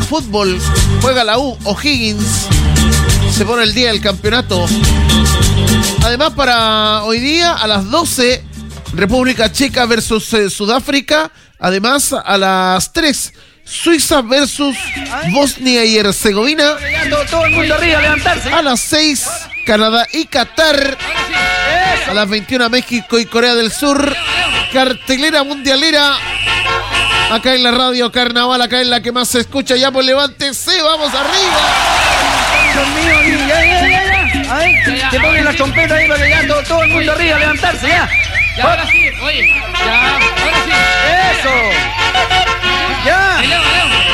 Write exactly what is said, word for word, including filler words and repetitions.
fútbol. Juega la U, O'Higgins. Se pone el día del campeonato. Además, para hoy día, a las doce, República Checa versus eh, Sudáfrica. Además, a las tres, Suiza versus Bosnia y Herzegovina. Todo el mundo arriba, levantarse. A las seis, Canadá y Qatar. A las veintiuna, México y Corea del Sur. Cartelera mundialera. Acá en la radio Carnaval, acá en la que más se escucha. Ya, pues levántese, vamos arriba. Dios mío, ya, ya, ya, ya. Ay, que ponen la trompeta ahí para que ya todo, todo el mundo arriba, levantarse, ya. Ya, ahora sí, oye, ya, ahora sí. Eso. Ya. Leo, Leo.